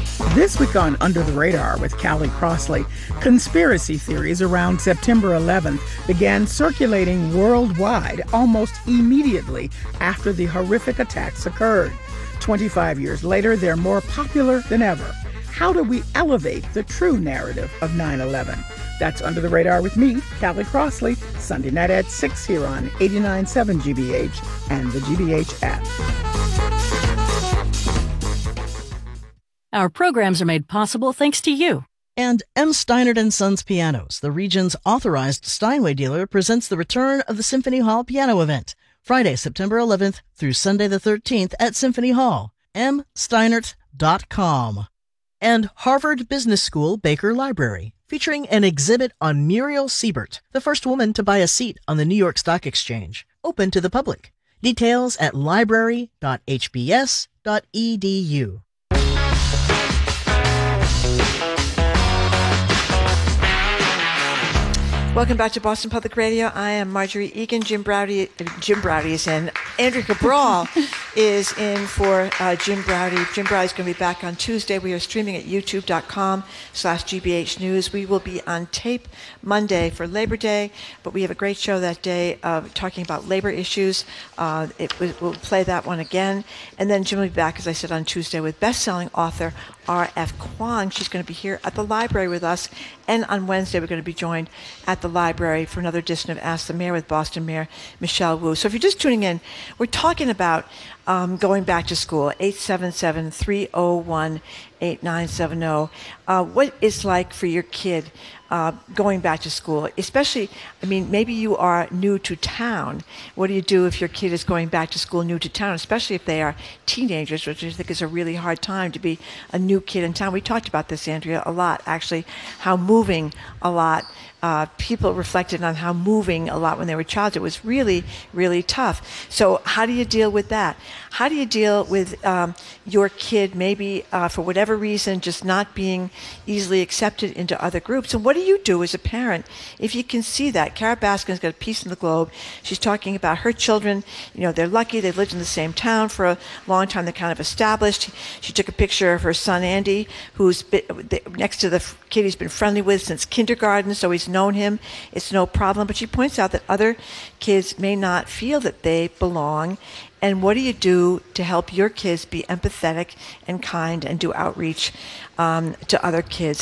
This week on Under the Radar with Callie Crossley, conspiracy theories around September 11th began circulating worldwide almost immediately after the horrific attacks occurred. 25 years later, they're more popular than ever. How do we elevate the true narrative of 9/11? That's Under the Radar with me, Callie Crossley, Sunday night at 6 here on 89.7 GBH and the GBH app. Our programs are made possible thanks to you. And M. Steinert & Sons Pianos, the region's authorized Steinway dealer, presents the return of the Symphony Hall Piano Event, Friday, September 11th through Sunday the 13th at Symphony Hall, msteinert.com. And Harvard Business School Baker Library, featuring an exhibit on Muriel Siebert, the first woman to buy a seat on the New York Stock Exchange, open to the public. Details at library.hbs.edu. Welcome back to Boston Public Radio. I am Marjorie Egan. Jim Braude is in. Andrea Cabral is in for Jim Braude. Jim Braude is going to be back on Tuesday. We are streaming at youtube.com/GBH News. We will be on tape Monday for Labor Day, but we have a great show that day talking about labor issues. We'll play that one again. And then Jim will be back, as I said, on Tuesday with best-selling author R.F. Kuang. She's going to be here at the library with us. And on Wednesday, we're going to be joined at the library for another edition of Ask the Mayor with Boston Mayor Michelle Wu. So if you're just tuning in, we're talking about going back to school, 877-301-8970. What it's like for your kid going back to school, especially, maybe you are new to town. What do you do if your kid is going back to school new to town, especially if they are teenagers, which I think is a really hard time to be a new kid in town. We talked about this, Andrea, a lot, actually, how moving a lot. People reflected on how moving a lot when they were child. It was really, really tough. So how do you deal with that? How do you deal with your kid maybe for whatever reason just not being easily accepted into other groups? And what do you do as a parent if you can see that? Kara Baskin's got a piece in the Globe. She's talking about her children. They're lucky. They've lived in the same town for a long time. They're kind of established. She took a picture of her son, Andy, who's next to the kid he's been friendly with since kindergarten, so he's known him. It's no problem. But she points out that other kids may not feel that they belong. And what do you do to help your kids be empathetic and kind and do outreach to other kids?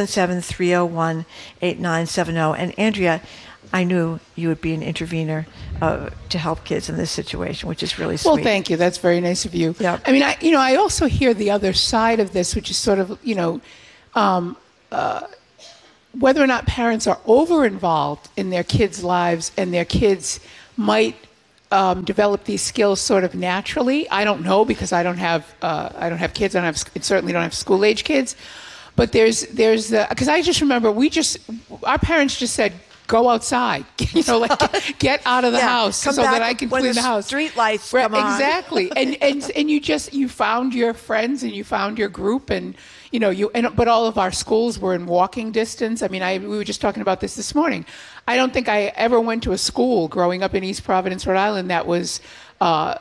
877-301-8970. And Andrea, I knew you would be an intervener to help kids in this situation, which is really sweet. Well, thank you. That's very nice of you. Yep. I also hear the other side of this, which is sort of, whether or not parents are over-involved in their kids' lives and their kids might develop these skills sort of naturally. I don't know because I don't have kids. Certainly don't have school-age kids. But there's because I just remember our parents just said, go outside, get out of the house so that I can clean the house. Street lights come on. Exactly. and you found your friends and you found your group but all of our schools were in walking distance. we were just talking about this morning. I don't think I ever went to a school growing up in East Providence, Rhode Island that was more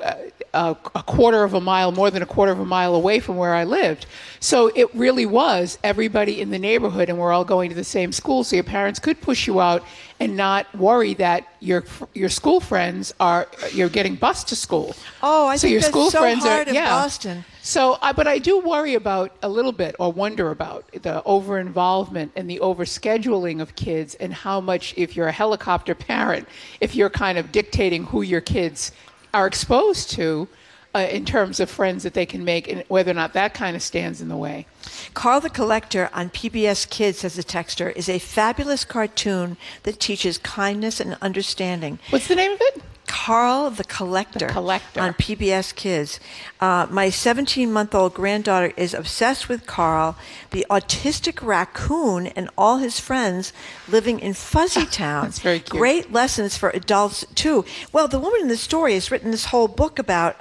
than a quarter of a mile away from where I lived. So it really was everybody in the neighborhood, and we're all going to the same school. So your parents could push you out and not worry that your school friends you're getting bused to school. Oh, I so think your that's school so friends hard in Boston. So, but I do worry about a little bit, or wonder about the over-involvement and the over-scheduling of kids, and how much, if you're a helicopter parent, if you're kind of dictating who your kids are exposed to in terms of friends that they can make, and whether or not that kind of stands in the way. Carl the Collector on PBS Kids, says the texter, is a fabulous cartoon that teaches kindness and understanding. What's the name of it? Carl the Collector on PBS Kids. My 17-month-old granddaughter is obsessed with Carl, the autistic raccoon, and all his friends living in Fuzzy Town. That's very cute. Great lessons for adults, too. Well, the woman in the story has written this whole book about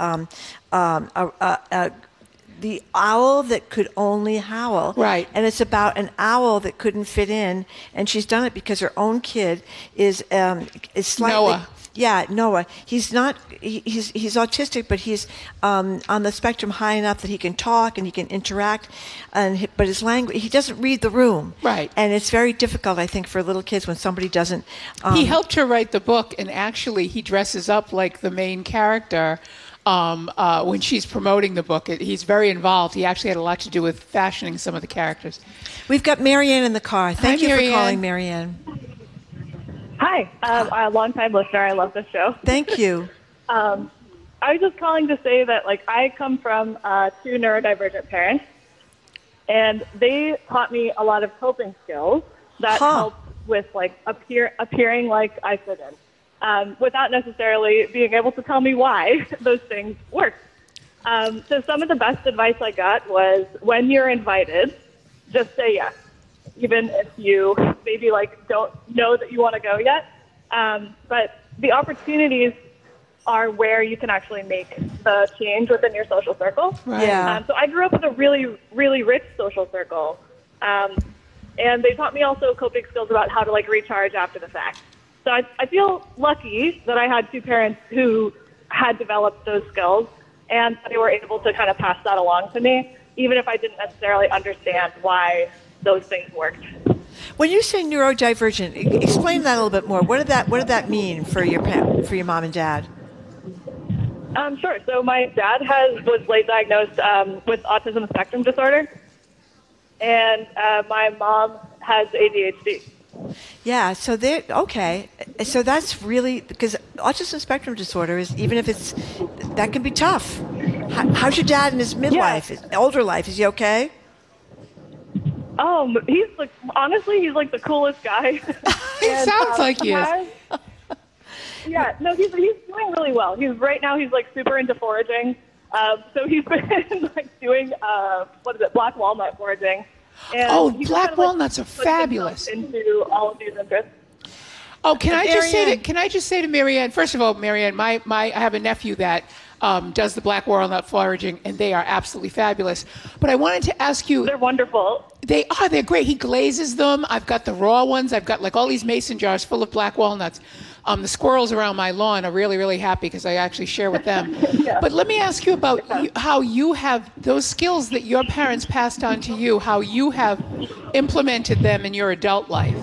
the owl that could only howl. Right. And it's about an owl that couldn't fit in, and she's done it because her own kid is slightly... Noah. Yeah, Noah. He's not. He's autistic, but he's on the spectrum high enough that he can talk and he can interact. But his language, he doesn't read the room. Right. And it's very difficult, I think, for little kids when somebody doesn't. He helped her write the book, and actually, he dresses up like the main character. When she's promoting the book, he's very involved. He actually had a lot to do with fashioning some of the characters. We've got Marianne in the car. Thank you Marianne. for calling, Marianne. Hi, a long-time listener. I love this show. Thank you. I was just calling to say that, I come from two neurodivergent parents, and they taught me a lot of coping skills that helped with, appearing like I fit in, without necessarily being able to tell me why those things work. So some of the best advice I got was, when you're invited, just say yes. Even if you maybe don't know that you want to go yet. But the opportunities are where you can actually make the change within your social circle. Right. Yeah. So I grew up with a really, really rich social circle. And they taught me also coping skills about how to recharge after the fact. So I feel lucky that I had two parents who had developed those skills, and they were able to kind of pass that along to me, even if I didn't necessarily understand why those things worked. When you say neurodivergent, explain that a little bit more. What did that mean for your mom and dad? Sure. So my dad was late diagnosed with autism spectrum disorder, and my mom has ADHD. Yeah. So okay. So that's really, because autism spectrum disorder is, even if that can be tough. How's your dad in his midlife, his older life? Is he okay? He's honestly, he's the coolest guy. He sounds like he is. Yeah, no, he's doing really well. Right now he's super into foraging. So he's been doing black walnut foraging. And black walnuts are fabulous. Into all of these interests. Oh, can I just say to Marianne? First of all, Marianne, I have a nephew that does the black walnut foraging, and they are absolutely fabulous. But I wanted to ask you. They're wonderful. They are. They're great. He glazes them. I've got the raw ones. I've got all these mason jars full of black walnuts. The squirrels around my lawn are really, really happy because I actually share with them. Yeah. But let me ask you about how you have those skills that your parents passed on to you, how you have implemented them in your adult life.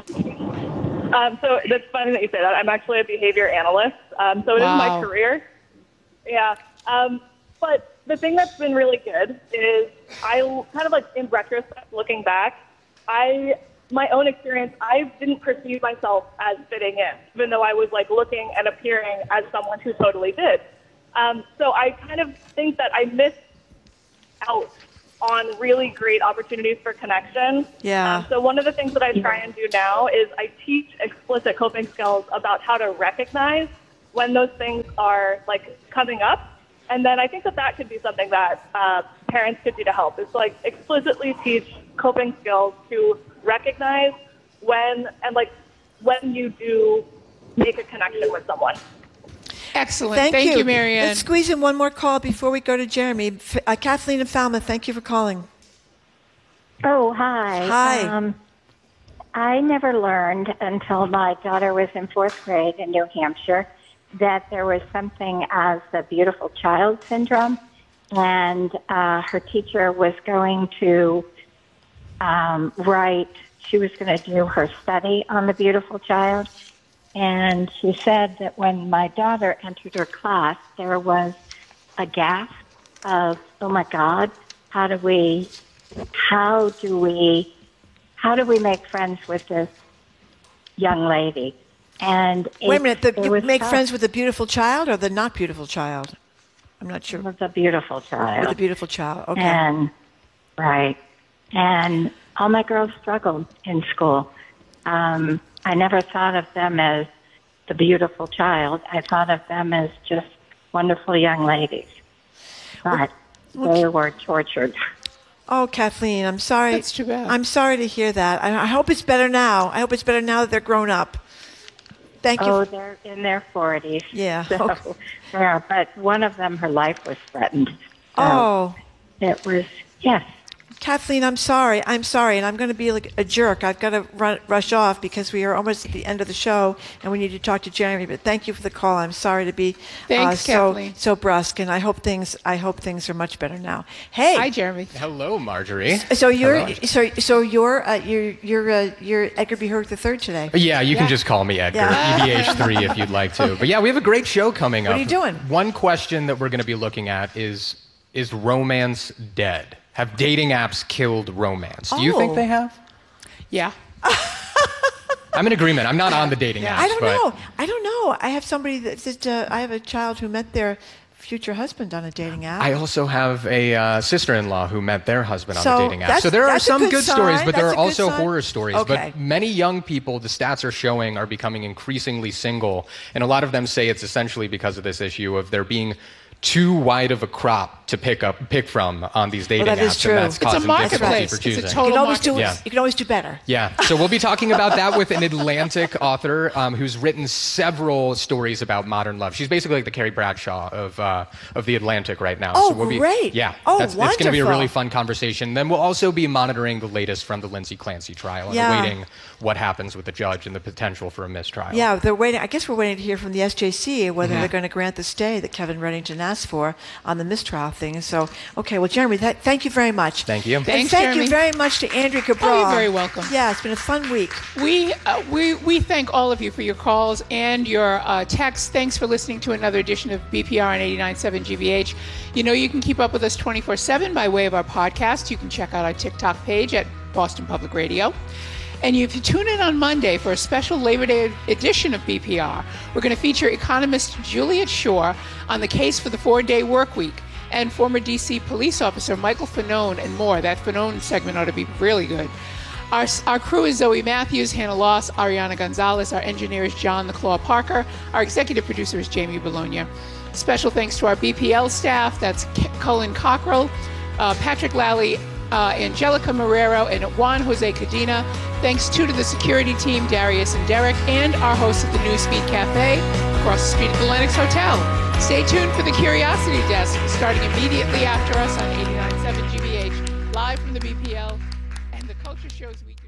So that's funny that you say that. I'm actually a behavior analyst. So it is my career. Yeah. But the thing that's been really good is I kind of in retrospect, looking back, my own experience, I didn't perceive myself as fitting in, even though I was looking and appearing as someone who totally did. So I kind of think that I missed out on really great opportunities for connection. Yeah. So one of the things that I try and do now is I teach explicit coping skills about how to recognize when those things are coming up. And then I think that could be something that parents could do to help. It's explicitly teach coping skills to recognize when you do make a connection with someone. Excellent. Thank you, Marianne. Let's squeeze in one more call before we go to Jeremy. Kathleen in Falmouth, thank you for calling. Oh, hi. Hi. I never learned until my daughter was in 4th grade in New Hampshire that there was something as the beautiful child syndrome, and her teacher was going to she was going to do her study on the beautiful child, and she said that when my daughter entered her class, there was a gasp of, oh my God, how do we make friends with this young lady? And wait a minute, you make tough. friends with the beautiful child or the not beautiful child? I'm not sure. With a beautiful child. With a beautiful child, okay. And all my girls struggled in school. I never thought of them as the beautiful child. I thought of them as just wonderful young ladies. But they were tortured. Oh, Kathleen, I'm sorry. That's too bad. I'm sorry to hear that. I hope it's better now. I hope it's better now that they're grown up. Thank you. Oh, they're in their 40s. Yeah. So, yeah, but one of them, her life was threatened. So Oh. It was, yes. Kathleen, I'm sorry, and I'm going to be like a jerk. I've got to rush off because we are almost at the end of the show, and we need to talk to Jeremy. But thank you for the call. I'm sorry to be so brusque, and I hope things are much better now. Hey, hi, Jeremy. Hello, Marjorie. So you're Edgar B. Hurwitz III today. Yeah, you can just call me Edgar. EBH3 if you'd like to. But yeah, we have a great show coming up. What are you doing? One question that we're going to be looking at is romance dead? Have dating apps killed romance? Do you think they have? Yeah. I'm in agreement. I'm not on the dating apps. I don't know. I have somebody I have a child who met their future husband on a dating app. I also have a sister-in-law who met their husband on a dating app. So there are some good stories, but there are also horror stories. Okay. But many young people, the stats are showing, are becoming increasingly single. And a lot of them say it's essentially because of this issue of there being too wide of a crop to pick from on these dating apps. Is true. And that's It's a causing difficulty marketplace. for choosing. It's a total marketplace. You can always do better. Yeah. So we'll be talking about that with an Atlantic author who's written several stories about modern love. She's basically like the Carrie Bradshaw of the Atlantic right now. Oh, so we'll great. Yeah. Wonderful. It's going to be a really fun conversation. Then we'll also be monitoring the latest from the Lindsay Clancy trial and awaiting what happens with the judge and the potential for a mistrial. Yeah, they're waiting. I guess we're waiting to hear from the SJC whether they're going to grant the stay that Kevin Reddington asked for on the mistrial thing. So, okay, well, Jeremy, thank you very much. Thank you. Thanks, thank Jeremy. you very much to Andrea Cabral. Oh, you're very welcome. Yeah, it's been a fun week. We thank all of you for your calls and your texts. Thanks for listening to another edition of BPR on 89.7 GBH. You know, you can keep up with us 24/7 by way of our podcast. You can check out our TikTok page at Boston Public Radio. And if you tune in on Monday for a special Labor Day edition of BPR, we're going to feature economist Juliet Schor on the case for the 4-day work week and former D.C. police officer Michael Fanone and more. That Fanone segment ought to be really good. Our crew is Zoe Matthews, Hannah Loss, Ariana Gonzalez. Our engineer is John the Claw Parker. Our executive producer is Jamie Bologna. Special thanks to our BPL staff. That's Cullen Cockrell, Patrick Lally, Angelica Marrero, and Juan Jose Cadena. Thanks to the security team, Darius and Derek, and our hosts at the Newspeed Cafe across the street at the Lennox Hotel. Stay tuned for the Curiosity Desk, starting immediately after us on 89.7 GBH, live from the BPL and the Culture Show's Weekend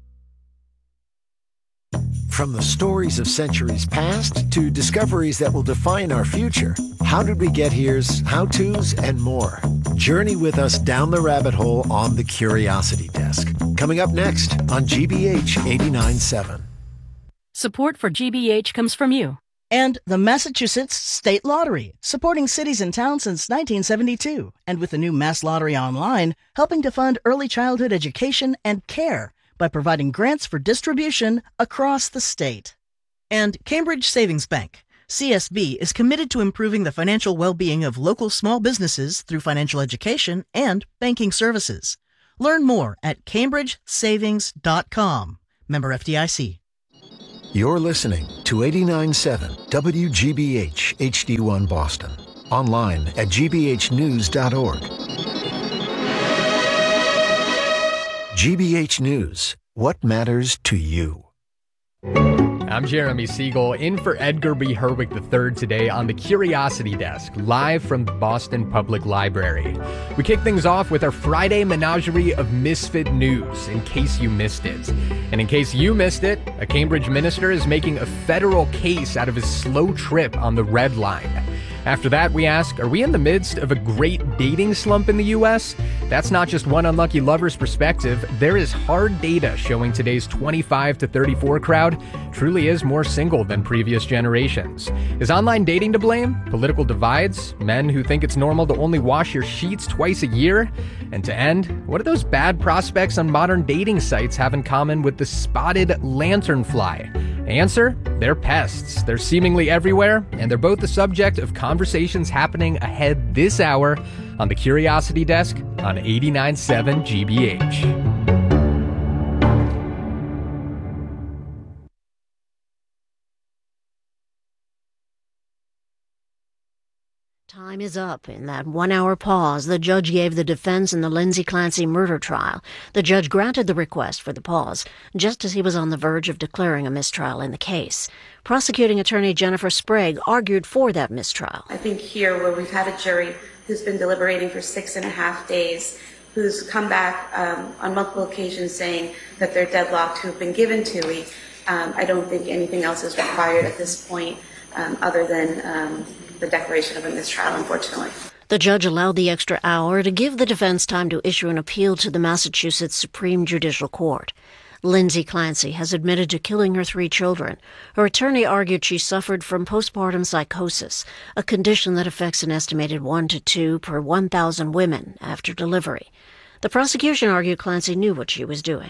Review. From the stories of centuries past to discoveries that will define our future, How Did We Get Here's how-tos and more. Journey with us down the rabbit hole on the Curiosity Desk. Coming up next on GBH 89.7. Support for GBH comes from you. And the Massachusetts State Lottery, supporting cities and towns since 1972. And with the new Mass Lottery Online, helping to fund early childhood education and care by providing grants for distribution across the state. And Cambridge Savings Bank. CSB is committed to improving the financial well-being of local small businesses through financial education and banking services. Learn more at cambridgesavings.com. Member FDIC. You're listening to 89.7 WGBH HD1 Boston. Online at gbhnews.org. GBH News. What matters to you? I'm Jeremy Siegel, in for Edgar B. Hurwitz III today on the Curiosity Desk, live from the Boston Public Library. We kick things off with our Friday menagerie of misfit news, in case you missed it. And in case you missed it, a Cambridge minister is making a federal case out of his slow trip on the Red Line. After that, we ask, are we in the midst of a great dating slump in the U.S.? That's not just one unlucky lover's perspective. There is hard data showing today's 25 to 34 crowd truly is more single than previous generations. Is online dating to blame? Political divides? Men who think it's normal to only wash your sheets twice a year? And to end, what do those bad prospects on modern dating sites have in common with the spotted lanternfly? Answer, they're pests. They're seemingly everywhere, and they're both the subject of conversations happening ahead this hour on the Curiosity Desk on 89.7 GBH. Time is up. In that 1-hour pause, the judge gave the defense in the Lindsay Clancy murder trial. The judge granted the request for the pause, just as he was on the verge of declaring a mistrial in the case. Prosecuting attorney Jennifer Sprague argued for that mistrial. I think here, where we've had a jury who's been deliberating for 6.5 days, who's come back on multiple occasions saying that they're deadlocked, who've been given TUI. I don't think anything else is required at this point other than the declaration of a mistrial, unfortunately. The judge allowed the extra hour to give the defense time to issue an appeal to the Massachusetts Supreme Judicial Court. Lindsay Clancy has admitted to killing her 3 children. Her attorney argued she suffered from postpartum psychosis, a condition that affects an estimated 1 to 2 per 1,000 women after delivery. The prosecution argued Clancy knew what she was doing.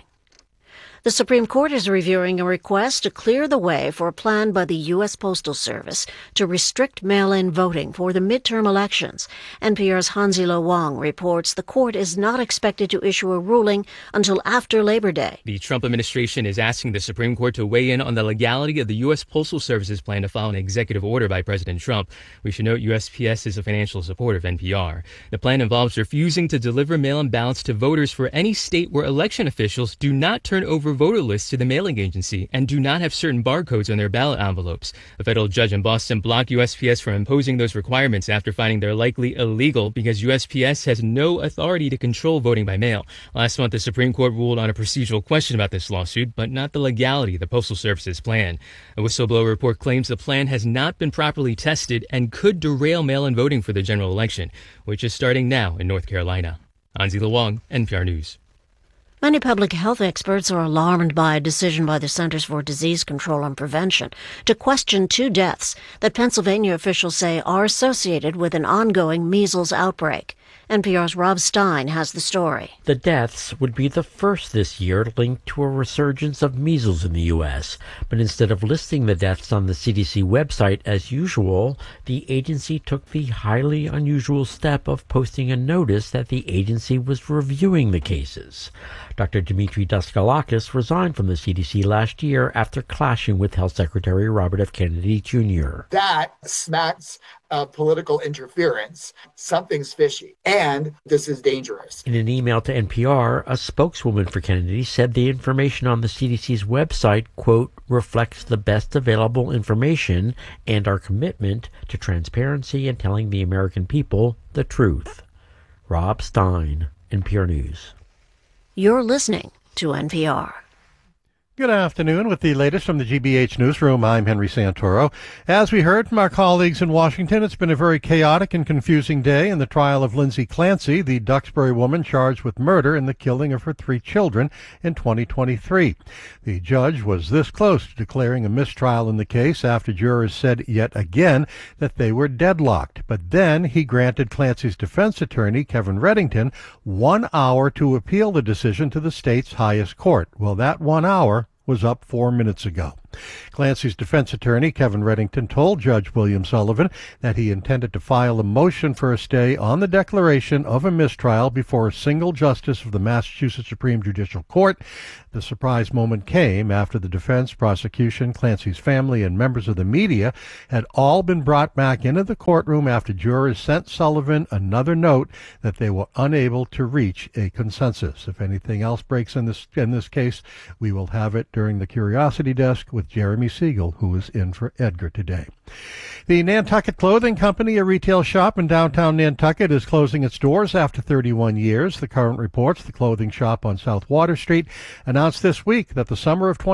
The Supreme Court is reviewing a request to clear the way for a plan by the U.S. Postal Service to restrict mail-in voting for the midterm elections. NPR's Hansi-Lo Wang reports the court is not expected to issue a ruling until after Labor Day. The Trump administration is asking the Supreme Court to weigh in on the legality of the U.S. Postal Service's plan to file an executive order by President Trump. We should note USPS is a financial supporter of NPR. The plan involves refusing to deliver mail-in ballots to voters for any state where election officials do not turn over voter lists to the mailing agency and do not have certain barcodes on their ballot envelopes. A federal judge in Boston blocked USPS from imposing those requirements after finding they're likely illegal because USPS has no authority to control voting by mail. Last month, the Supreme Court ruled on a procedural question about this lawsuit, but not the legality of the Postal Service's plan. A whistleblower report claims the plan has not been properly tested and could derail mail-in voting for the general election, which is starting now in North Carolina. Hansi-Lo Wang, NPR News. Many public health experts are alarmed by a decision by the Centers for Disease Control and Prevention to question 2 deaths that Pennsylvania officials say are associated with an ongoing measles outbreak. NPR's Rob Stein has the story. The deaths would be the first this year linked to a resurgence of measles in the U.S., but instead of listing the deaths on the CDC website as usual, the agency took the highly unusual step of posting a notice that the agency was reviewing the cases. Dr. Dimitri Daskalakis resigned from the CDC last year after clashing with Health Secretary Robert F. Kennedy Jr. That smacks of political interference. Something's fishy, and this is dangerous. In an email to NPR, a spokeswoman for Kennedy said the information on the CDC's website, quote, reflects the best available information and our commitment to transparency and telling the American people the truth. Rob Stein, NPR News. You're listening to NPR. Good afternoon. With the latest from the GBH Newsroom, I'm Henry Santoro. As we heard from our colleagues in Washington, it's been a very chaotic and confusing day in the trial of Lindsay Clancy, the Duxbury woman charged with murder in the killing of her 3 children in 2023. The judge was this close to declaring a mistrial in the case after jurors said yet again that they were deadlocked. But then he granted Clancy's defense attorney, Kevin Reddington, 1 hour to appeal the decision to the state's highest court. Well, that 1 hour was up 4 minutes ago. Clancy's defense attorney, Kevin Reddington, told Judge William Sullivan that he intended to file a motion for a stay on the declaration of a mistrial before a single justice of the Massachusetts Supreme Judicial Court. The surprise moment came after the defense, prosecution, Clancy's family, and members of the media had all been brought back into the courtroom after jurors sent Sullivan another note that they were unable to reach a consensus. If anything else breaks in this case, we will have it during the Curiosity Desk with Jeremy Siegel, who is in for Edgar today. The Nantucket Clothing Company, a retail shop in downtown Nantucket, is closing its doors after 31 years. The Current reports the clothing shop on South Water Street announced this week that the summer of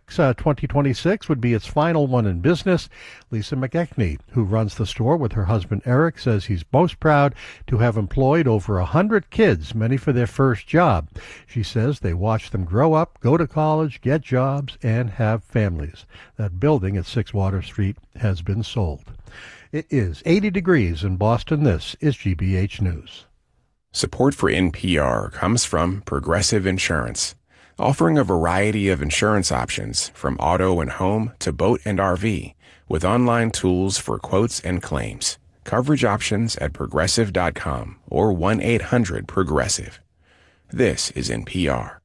2026 would be its final one in business. Lisa McEachnie, who runs the store with her husband Eric, says he's most proud to have employed over 100 kids, many for their first job. She says they watch them grow up, go to college, get jobs, and have families. That building at 6 Water Street has been sold. It is 80 degrees in Boston. This is GBH News. Support for NPR comes from Progressive Insurance, offering a variety of insurance options from auto and home to boat and RV, with online tools for quotes and claims. Coverage options at Progressive.com or 1-800-PROGRESSIVE. This is NPR.